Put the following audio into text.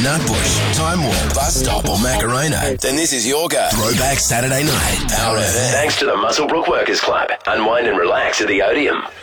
Nutbush, Time Warp, Bus Stop or Macarena, then this is your go. Throwback Saturday night, Power FM. Thanks to the Muswellbrook Workers Club. Unwind and relax at the Odeum.